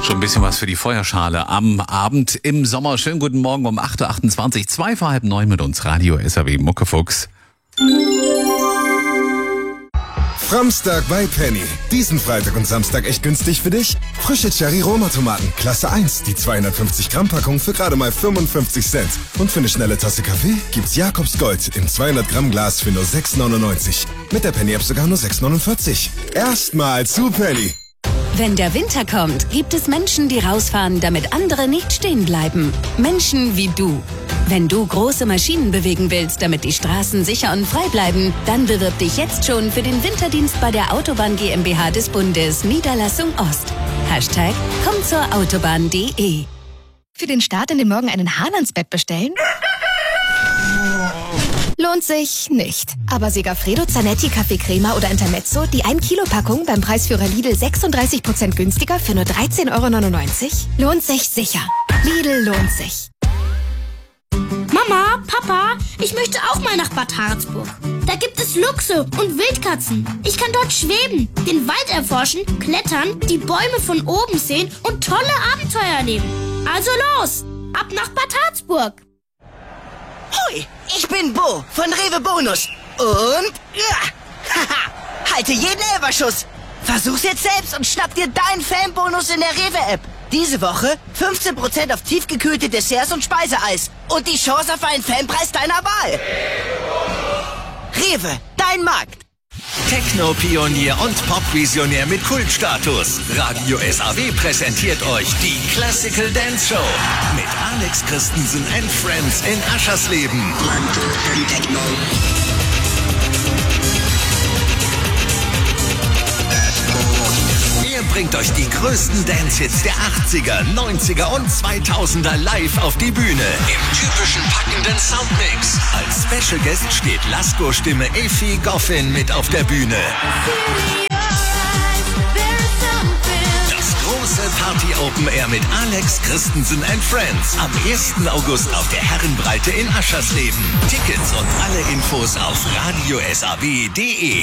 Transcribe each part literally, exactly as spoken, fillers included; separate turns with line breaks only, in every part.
Schon ein bisschen was für die Feuerschale am Abend im Sommer. Schönen guten Morgen um acht Uhr achtundzwanzig, zwei vor halb neun mit uns. Radio S R W Muckefuchs.
Framstag bei Penny. Diesen Freitag und Samstag echt günstig für dich? Frische Cherry-Roma-Tomaten, Klasse eins, die zweihundertfünfzig Gramm Packung für gerade mal fünfundfünfzig Cent. Und für eine schnelle Tasse Kaffee gibt's Jakobs Gold im zweihundert Gramm Glas für nur sechs neunundneunzig. Mit der Penny-App sogar nur sechs neunundvierzig. Erstmal zu Penny.
Wenn der Winter kommt, gibt es Menschen, die rausfahren, damit andere nicht stehen bleiben. Menschen wie du. Wenn du große Maschinen bewegen willst, damit die Straßen sicher und frei bleiben, dann bewirb dich jetzt schon für den Winterdienst bei der Autobahn GmbH des Bundes, Niederlassung Ost. Hashtag komm zur Autobahn punkt de.
Für den Start in den Morgen einen Hahn ans Bett bestellen? Lohnt sich nicht. Aber Segafredo Zanetti Kaffeecrema oder Intermezzo, die ein Kilo Packung beim Preisführer Lidl sechsunddreißig Prozent günstiger für nur dreizehn Euro neunundneunzig? Lohnt sich sicher. Lidl lohnt sich.
Mama, Papa, ich möchte auch mal nach Bad Harzburg. Da gibt es Luchse und Wildkatzen. Ich kann dort schweben, den Wald erforschen, klettern, die Bäume von oben sehen und tolle Abenteuer erleben. Also los, ab nach Bad Harzburg.
Hoi, ich bin Bo von Rewe Bonus. Und ja, haha, halte jeden Elberschuss. Versuch's jetzt selbst und schnapp dir deinen Fanbonus in der Rewe-App. Diese Woche fünfzehn Prozent auf tiefgekühlte Desserts und Speiseeis. Und die Chance auf einen Fanpreis deiner Wahl. Rewe, dein Markt.
Techno-Pionier und Pop-Visionär mit Kultstatus. Radio S R W präsentiert euch die Classical Dance Show mit Alex Christensen and Friends in Aschersleben. Wir bringt euch die größten Dance-Hits der achtziger, neunziger und zweitausender live auf die Bühne. Im typischen packenden Soundmix. Als Special Guest steht Lasko-Stimme Effi Goffin mit auf der Bühne. Das große Party-Open Air mit Alex Christensen and Friends. Am ersten August auf der Herrenbreite in Aschersleben. Tickets und alle Infos auf radio s r w punkt de.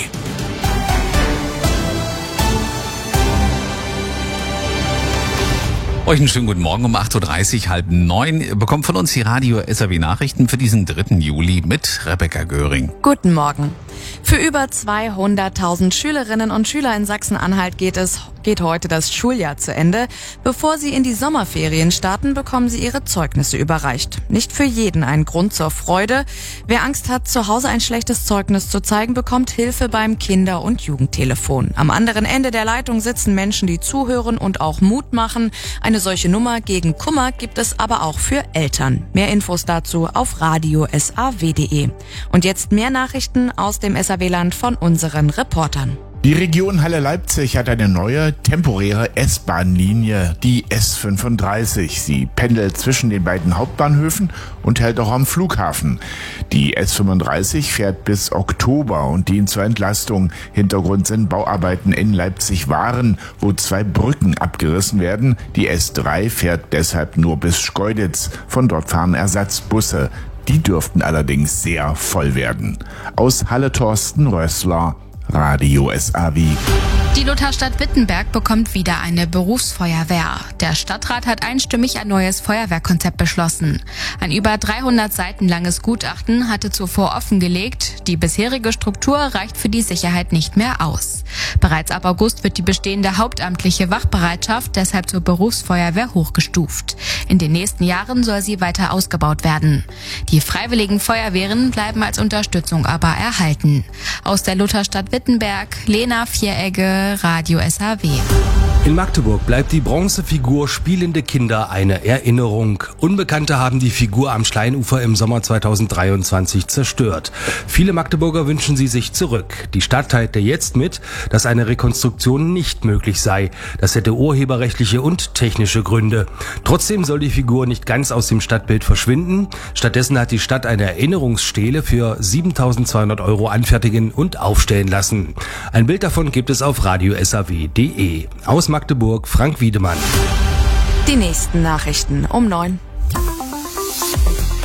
Euch einen schönen guten Morgen um acht Uhr dreißig, halb neun. Ihr bekommt von uns die Radio S R W Nachrichten für diesen dritten Juli mit Rebecca Göring.
Guten Morgen. Für über zweihunderttausend Schülerinnen und Schüler in Sachsen-Anhalt geht es geht heute das Schuljahr zu Ende. Bevor sie in die Sommerferien starten, bekommen sie ihre Zeugnisse überreicht. Nicht für jeden ein Grund zur Freude. Wer Angst hat, zu Hause ein schlechtes Zeugnis zu zeigen, bekommt Hilfe beim Kinder- und Jugendtelefon. Am anderen Ende der Leitung sitzen Menschen, die zuhören und auch Mut machen. Eine solche Nummer gegen Kummer gibt es aber auch für Eltern. Mehr Infos dazu auf radio s r w punkt de. Und jetzt mehr Nachrichten aus dem S R W-Land von unseren Reportern.
Die Region Halle-Leipzig hat eine neue, temporäre S-Bahn-Linie, die S fünfunddreißig. Sie pendelt zwischen den beiden Hauptbahnhöfen und hält auch am Flughafen. Die S fünfunddreißig fährt bis Oktober und dient zur Entlastung. Hintergrund sind Bauarbeiten in Leipzig-Waren, wo zwei Brücken abgerissen werden. Die S drei fährt deshalb nur bis Schkeuditz. Von dort fahren Ersatzbusse. Die dürften allerdings sehr voll werden. Aus Halle Thorsten Rössler, Radio S R W.
Die Lutherstadt Wittenberg bekommt wieder eine Berufsfeuerwehr. Der Stadtrat hat einstimmig ein neues Feuerwehrkonzept beschlossen. Ein über dreihundert Seiten langes Gutachten hatte zuvor offengelegt, die bisherige Struktur reicht für die Sicherheit nicht mehr aus. Bereits ab August wird die bestehende hauptamtliche Wachbereitschaft deshalb zur Berufsfeuerwehr hochgestuft. In den nächsten Jahren soll sie weiter ausgebaut werden. Die freiwilligen Feuerwehren bleiben als Unterstützung aber erhalten. Aus der Lutherstadt Wittenberg, Lena Vieregge, Radio S R W.
In Magdeburg bleibt die Bronzefigur Spielende Kinder eine Erinnerung. Unbekannte haben die Figur am Schleinufer im Sommer zweitausenddreiundzwanzig zerstört. Viele Magdeburger wünschen sie sich zurück. Die Stadt teilte jetzt mit, dass eine Rekonstruktion nicht möglich sei. Das hätte urheberrechtliche und technische Gründe. Trotzdem soll die Figur nicht ganz aus dem Stadtbild verschwinden. Stattdessen hat die Stadt eine Erinnerungsstele für siebentausendzweihundert Euro anfertigen und aufstellen lassen. Ein Bild davon gibt es auf radio s r w punkt de. Aus Magdeburg, Frank Wiedemann.
Die nächsten Nachrichten um neun.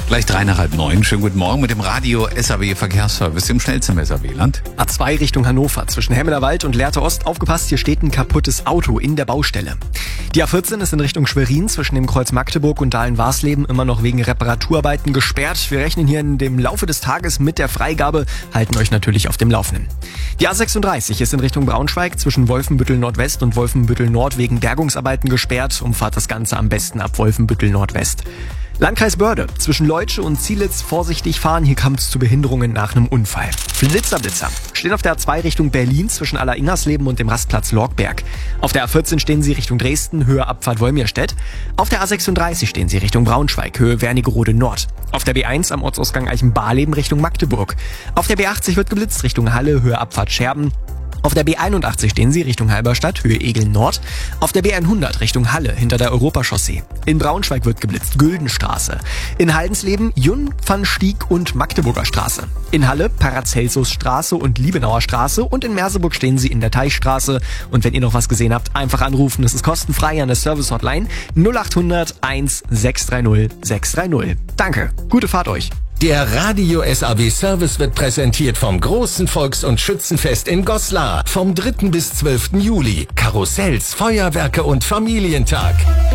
Gleich drei nach halb neun. Schönen guten Morgen mit dem Radio S A W Verkehrsservice im schnellsten S A W-Land.
A zwei Richtung Hannover zwischen Hemmelerwald und Lehrte Ost. Aufgepasst, hier steht ein kaputtes Auto in der Baustelle. Die A vierzehn ist in Richtung Schwerin zwischen dem Kreuz Magdeburg und Dahlen-Warsleben immer noch wegen Reparaturarbeiten gesperrt. Wir rechnen hier in dem Laufe des Tages mit der Freigabe, halten euch natürlich auf dem Laufenden. Die A sechsunddreißig ist in Richtung Braunschweig zwischen Wolfenbüttel Nordwest und Wolfenbüttel Nord wegen Bergungsarbeiten gesperrt. Umfahrt das Ganze am besten ab Wolfenbüttel Nordwest. Landkreis Börde, zwischen Leutsche und Zielitz vorsichtig fahren, hier kam es zu Behinderungen nach einem Unfall. Flitzer, Blitzer, stehen auf der A zwei Richtung Berlin zwischen Aller-Ingersleben und dem Rastplatz Lorgberg. Auf der A vierzehn stehen sie Richtung Dresden, Höhe Abfahrt Wolmirstedt. Auf der A sechsunddreißig stehen sie Richtung Braunschweig, Höhe Wernigerode Nord. Auf der B eins am Ortsausgang Eichenbarleben Richtung Magdeburg. Auf der B achtzig wird geblitzt Richtung Halle, Höhe Abfahrt Scherben. Auf der B einundachtzig stehen sie Richtung Halberstadt, Höhe Egel Nord. Auf der B hundert Richtung Halle, hinter der Europachaussee. In Braunschweig wird geblitzt Güldenstraße. In Haldensleben Jun, Van Stieg und Magdeburger Straße. In Halle Paracelsusstraße und Liebenauer Straße. Und in Merseburg stehen sie in der Teichstraße. Und wenn ihr noch was gesehen habt, einfach anrufen. Es ist kostenfrei an der Service-Hotline null acht hundert eins sechs drei null sechs drei null. Danke, gute Fahrt euch.
Der Radio S A W Service wird präsentiert vom großen Volks- und Schützenfest in Goslar vom dritten bis zwölften Juli. Karussells, Feuerwerke und Familientag.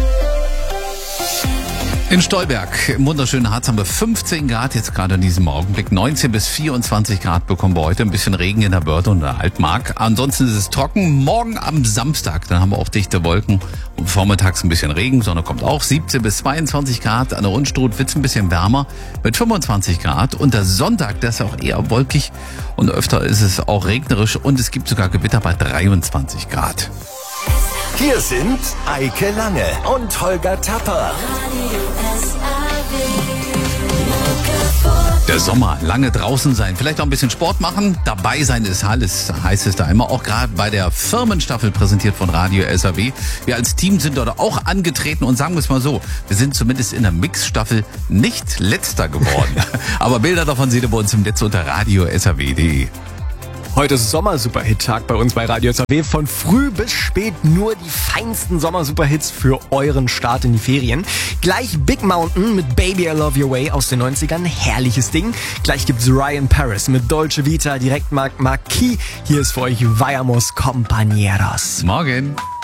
In Stolberg, im wunderschönen Harz, haben wir fünfzehn Grad jetzt gerade in diesem Augenblick. neunzehn bis vierundzwanzig Grad bekommen wir heute. Ein bisschen Regen in der Börde und der Altmark. Ansonsten ist es trocken. Morgen am Samstag, dann haben wir auch dichte Wolken. Und vormittags ein bisschen Regen. Sonne kommt auch. siebzehn bis zweiundzwanzig Grad. An der Unstrut wird es ein bisschen wärmer mit fünfundzwanzig Grad. Und der Sonntag, der ist auch eher wolkig. Und öfter ist es auch regnerisch. Und es gibt sogar Gewitter bei dreiundzwanzig Grad.
Hier sind Eike Lange und Holger Tapper.
Der Sommer, lange draußen sein, vielleicht auch ein bisschen Sport machen, dabei sein ist alles, heißt es da immer, auch gerade bei der Firmenstaffel präsentiert von Radio S A W. Wir als Team sind dort auch angetreten und sagen wir es mal so, wir sind zumindest in der Mixstaffel nicht letzter geworden. Aber Bilder davon seht ihr bei uns im Netz unter radio s a w punkt de.
Heute ist Sommer-Superhit-Tag bei uns bei Radio S A W. Von früh bis spät nur die feinsten Sommer-Superhits für euren Start in die Ferien. Gleich Big Mountain mit Baby I Love Your Way aus den neunzigern. Herrliches Ding. Gleich gibt's Ryan Paris mit Dolce Vita, Direktmarkt Marquis. Hier ist für euch Vayamos Compañeros.
Morgen.